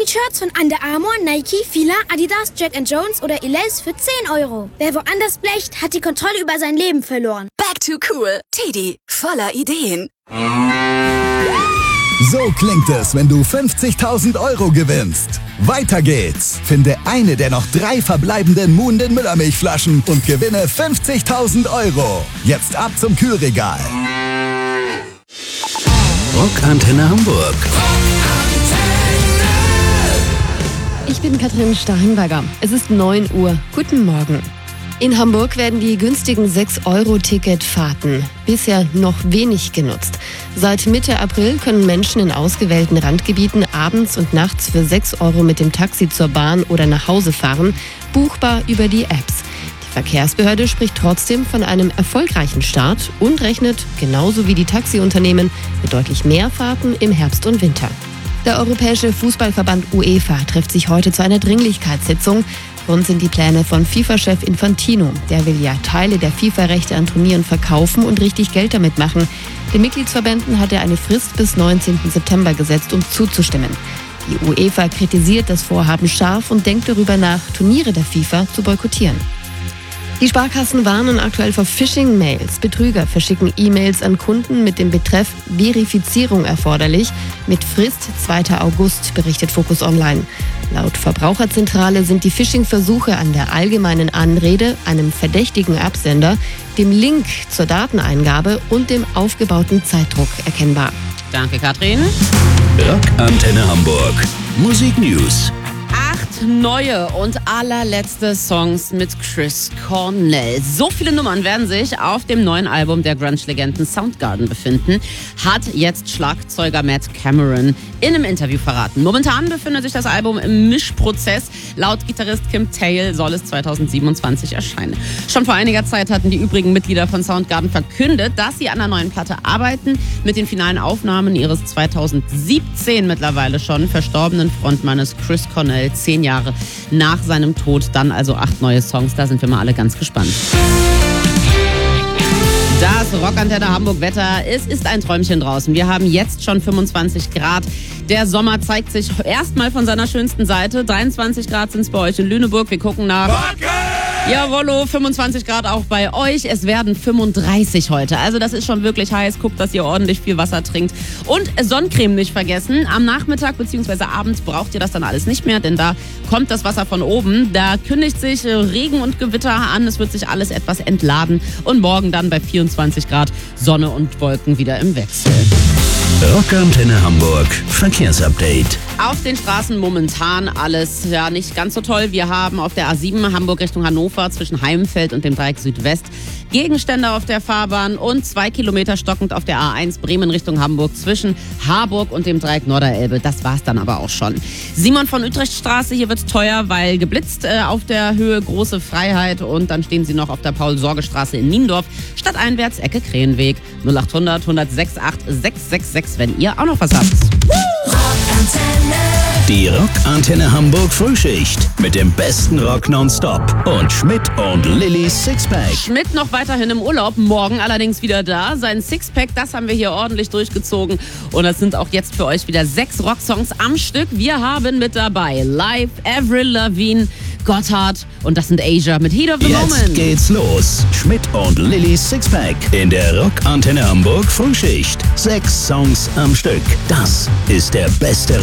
T-Shirts von Under Armour, Nike, Fila, Adidas, Jack & Jones oder Elays für 10 Euro. Wer woanders blecht, hat die Kontrolle über sein Leben verloren. Back to cool. Teddy, voller Ideen. So klingt es, wenn du 50.000 Euro gewinnst. Weiter geht's. Finde eine der noch 3 verbleibenden Muhnden Müllermilchflaschen und gewinne 50.000 Euro. Jetzt ab zum Kühlregal. Rockantenne Hamburg. Ich bin Katrin Steinberger. Es ist 9 Uhr. Guten Morgen. In Hamburg werden die günstigen 6-Euro-Ticketfahrten bisher noch wenig genutzt. Seit Mitte April können Menschen in ausgewählten Randgebieten abends und nachts für 6 Euro mit dem Taxi zur Bahn oder nach Hause fahren, buchbar über die Apps. Die Verkehrsbehörde spricht trotzdem von einem erfolgreichen Start und rechnet, genauso wie die Taxiunternehmen, mit deutlich mehr Fahrten im Herbst und Winter. Der Europäische Fußballverband UEFA trifft sich heute zu einer Dringlichkeitssitzung. Grund sind die Pläne von FIFA-Chef Infantino. Der will ja Teile der FIFA-Rechte an Turnieren verkaufen und richtig Geld damit machen. Den Mitgliedsverbänden hat er eine Frist bis 19. September gesetzt, um zuzustimmen. Die UEFA kritisiert das Vorhaben scharf und denkt darüber nach, Turniere der FIFA zu boykottieren. Die Sparkassen warnen aktuell vor Phishing-Mails. Betrüger verschicken E-Mails an Kunden mit dem Betreff Verifizierung erforderlich. Mit Frist 2. August, berichtet Focus Online. Laut Verbraucherzentrale sind die Phishing-Versuche an der allgemeinen Anrede, einem verdächtigen Absender, dem Link zur Dateneingabe und dem aufgebauten Zeitdruck erkennbar. Danke, Katrin. Rockantenne Hamburg. Musik News. 8 neue und allerletzte Songs mit Chris Cornell. So viele Nummern werden sich auf dem neuen Album der Grunge-Legenden Soundgarden befinden, hat jetzt Schlagzeuger Matt Cameron in einem Interview verraten. Momentan befindet sich das Album im Mischprozess. Laut Gitarrist Kim Thale soll es 2027 erscheinen. Schon vor einiger Zeit hatten die übrigen Mitglieder von Soundgarden verkündet, dass sie an einer neuen Platte arbeiten, mit den finalen Aufnahmen ihres 2017 mittlerweile schon verstorbenen Frontmannes Chris Cornell 10 Jahre nach seinem Tod. Dann also 8 neue Songs, da sind wir mal alle ganz gespannt. Das Rockantenne Hamburg Wetter, es ist ein Träumchen draußen. Wir haben jetzt schon 25 Grad. Der Sommer zeigt sich erstmal von seiner schönsten Seite. 23 Grad sind es bei euch in Lüneburg. Wir gucken nach... Jawollo, 25 Grad auch bei euch. Es werden 35 heute. Also das ist schon wirklich heiß. Guckt, dass ihr ordentlich viel Wasser trinkt. Und Sonnencreme nicht vergessen. Am Nachmittag bzw. Abend braucht ihr das dann alles nicht mehr, denn da kommt das Wasser von oben. Da kündigt sich Regen und Gewitter an. Es wird sich alles etwas entladen. Und morgen dann bei 24 Grad Sonne und Wolken wieder im Wechsel. Rockantenne Hamburg. Verkehrsupdate. Auf den Straßen momentan alles ja nicht ganz so toll. Wir haben auf der A7 Hamburg Richtung Hannover zwischen Heimfeld und dem Dreieck Südwest Gegenstände auf der Fahrbahn und 2 Kilometer stockend auf der A1 Bremen Richtung Hamburg zwischen Harburg und dem Dreieck Norderelbe. Das war's dann aber auch schon. Simon von Utrecht Straße, hier wird's teuer, weil geblitzt auf der Höhe Große Freiheit und dann stehen sie noch auf der Paul-Sorge-Straße in Niendorf, stadteinwärts Ecke Krähenweg 0800 168 666, wenn ihr auch noch was habt. Die Rockantenne Hamburg Frühschicht mit dem besten Rock nonstop und Schmidt und Lillys Sixpack. Schmidt noch weiterhin im Urlaub, morgen allerdings wieder da. Sein Sixpack, das haben wir hier ordentlich durchgezogen. Und das sind auch jetzt für euch wieder 6 Rocksongs am Stück. Wir haben mit dabei Live, Avril Lavigne, Gotthard und das sind Asia mit Heat of the Moment. Jetzt geht's los. Schmidt und Lillys Sixpack in der Rockantenne Hamburg Frühschicht. 6 Songs am Stück. Das ist der beste